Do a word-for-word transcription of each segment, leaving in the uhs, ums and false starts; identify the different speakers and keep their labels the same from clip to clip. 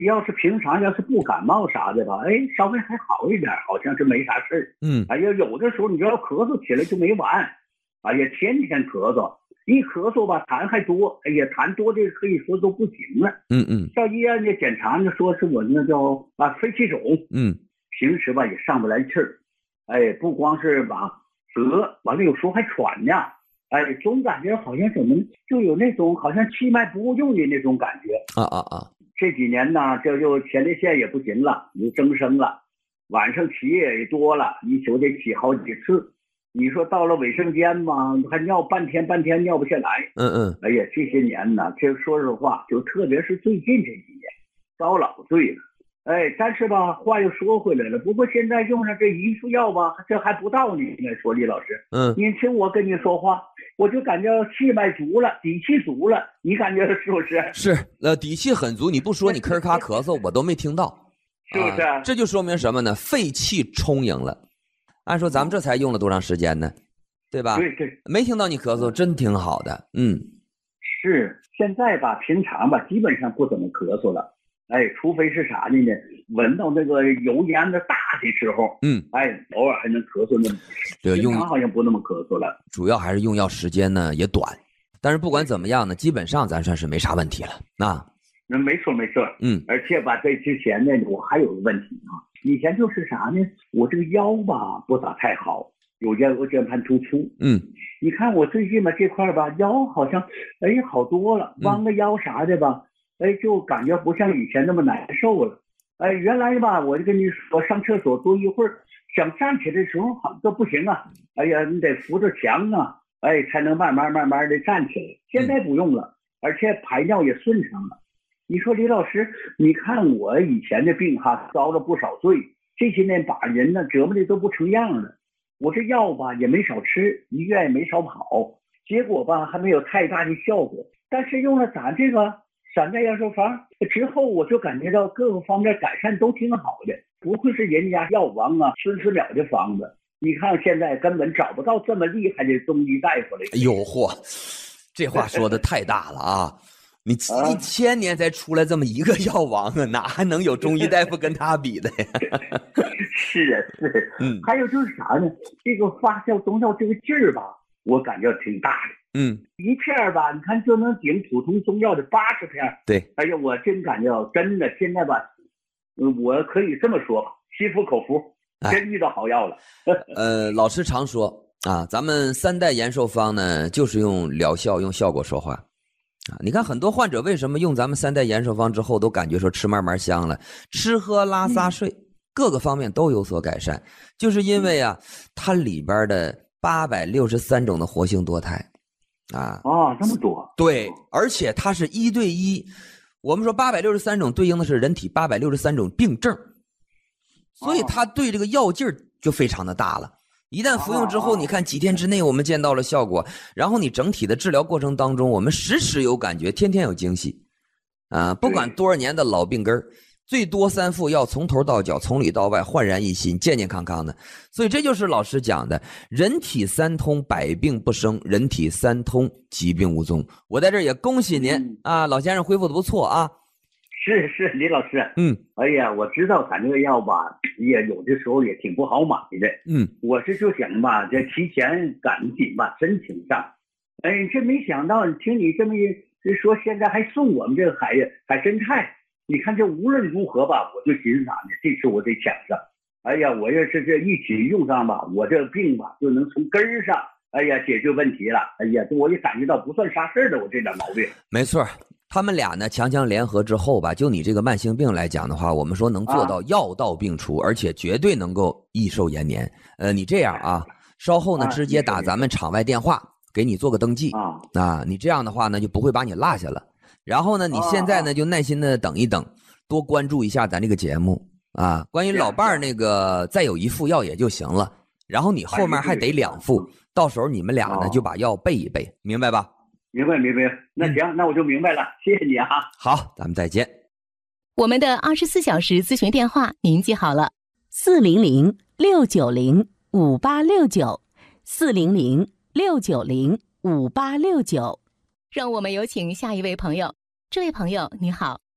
Speaker 1: 要是平常要是不感冒啥的吧，哎，稍微还好一点，好像是没啥事儿。
Speaker 2: 嗯，
Speaker 1: 哎呀，有的时候你知道咳嗽起来就没完，哎呀，天天咳嗽，一咳嗽吧痰还多，哎呀，痰多的可以说都不行了。
Speaker 2: 嗯嗯，
Speaker 1: 到医院呢检查呢，说是我那叫啊肺气肿。
Speaker 2: 嗯，
Speaker 1: 平时吧也上不来气儿，哎，不光是吧得，完了有时候还喘呢。哎，总感觉好像怎么就有那种好像气脉不够用的那种感觉。
Speaker 2: 啊啊啊！
Speaker 1: 这几年呢，这就前列腺也不行了，有增生了，晚上起夜也多了，一宿得起好几次。你说到了卫生间嘛，还尿半天半天尿不下来。
Speaker 2: 嗯嗯，
Speaker 1: 哎呀，这些年呢，这说实话，就特别是最近这几年，遭老罪了。哎，但是吧，话又说回来了，不过现在用上这一副药吧，这还不到你应该说李老师。
Speaker 2: 嗯，
Speaker 1: 你听我跟你说话，我就感觉气脉足了，底气足了，你感觉是不是？
Speaker 2: 是，呃，底气很足。你不说，你咳咔咳嗽，我都没听到，
Speaker 1: 是不是、
Speaker 2: 啊？这就说明什么呢？肺气充盈了。按说咱们这才用了多长时间呢？对吧？
Speaker 1: 对对，
Speaker 2: 没听到你咳嗽，真挺好的。嗯，
Speaker 1: 是现在吧，平常吧，基本上不怎么咳嗽了。哎，除非是啥的呢？闻到那个油烟的大的时候，
Speaker 2: 嗯，
Speaker 1: 哎，偶尔还能咳嗽那么几声。平常好像不那么咳嗽了。
Speaker 2: 主要还是用药时间呢也短，但是不管怎么样呢，基本上咱算是没啥问题了。那，
Speaker 1: 那没错没错，
Speaker 2: 嗯，
Speaker 1: 而且吧，在之前呢，我还有个问题啊，以前就是啥呢？我这个腰吧不咋太好，有腰间盘突出。
Speaker 2: 嗯，
Speaker 1: 你看我最近吧这块吧腰好像哎好多了，弯个腰啥的吧。嗯哎，就感觉不像以前那么难受了。哎，原来吧，我就跟你说，上厕所多一会儿，想站起来的时候好都不行啊。哎呀，你得扶着墙啊，哎，才能慢慢慢慢的站起来。现在不用了，而且排尿也顺畅了。你说李老师，你看我以前的病哈，遭了不少罪，这些年把人呢折磨的都不成样了。我这药吧也没少吃，医院也没少跑，结果吧还没有太大的效果。但是用了咱这个散代养寿方之后，我就感觉到各个方面改善都挺好的，不愧是人家药王啊，孙思邈的方子。你看现在根本找不到这么厉害的中医大夫了。
Speaker 2: 哎呦嚯，这话说的太大了啊！你一千年才出来这么一个药王啊，哪还能有中医大夫跟他比的呀？
Speaker 1: 是啊，是。
Speaker 2: 嗯，
Speaker 1: 还有就是啥呢？这个发酵中药这个劲儿吧，我感觉挺大的。
Speaker 2: 嗯，
Speaker 1: 一片吧，你看就能顶普通中药的八十片。
Speaker 2: 对，
Speaker 1: 哎呀，我真感觉真的现在吧，我可以这么说吧，心服口服，真遇到好药了。
Speaker 2: 呃，老师常说啊，咱们三代延寿方呢，就是用疗效、用效果说话啊。你看很多患者为什么用咱们三代延寿方之后，都感觉说吃慢慢香了，吃喝拉撒睡、嗯、各个方面都有所改善，就是因为啊，它里边的八百六十三种的活性多肽。啊
Speaker 1: 哦，这么多。
Speaker 2: 对，而且它是一对一，我们说八百六十三种对应的是人体八百六十三种病症，所以它对这个药劲儿就非常的大了。一旦服用之后，你看几天之内我们见到了效果，然后你整体的治疗过程当中，我们时时有感觉，天天有惊喜啊！不管多少年的老病根儿，最多三副药，从头到脚，从里到外，焕然一新，健健康康的。所以这就是老师讲的人体三通，百病不生；人体三通，疾病无踪。我在这儿也恭喜您、嗯、啊，老先生恢复的不错啊。
Speaker 1: 是是，李老师，
Speaker 2: 嗯，
Speaker 1: 哎呀，我知道咱这个药吧，也有的时候也挺不好买的，
Speaker 2: 嗯，
Speaker 1: 我是就想吧，这提前赶紧吧申请上。哎，这没想到，听你这么一说，现在还送我们这个海海参菜。你看这无论如何吧，我就寻思啥呢？这次我得抢上。哎呀，我要是这一起用上吧，我这病吧就能从根儿上，哎呀解决问题了。哎呀，我也感觉到不算啥事儿的，我这点毛病。
Speaker 2: 没错，他们俩呢强强联合之后吧，就你这个慢性病来讲的话，我们说能做到药到病除，啊、而且绝对能够益寿延年。呃，你这样啊，稍后呢、啊、直接打咱们场外电话，给你做个登记啊啊，你这样的话呢就不会把你落下了。然后呢，你现在呢就耐心的等一等，多关注一下咱这个节目啊。关于老伴儿那个，再有一副药也就行了。然后你后面还得两副，到时候你们俩呢就把药备一备，明白吧？
Speaker 1: 明白明白。那行，嗯、那我就明白了，谢谢你啊。
Speaker 2: 好，咱们再见。
Speaker 3: 我们的二十四小时咨询电话您记好了：四零零六九零五八六九，四零零六九零五八六九。让我们有请下一位朋友。这位朋友你好。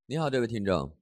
Speaker 2: 你好，这位听众。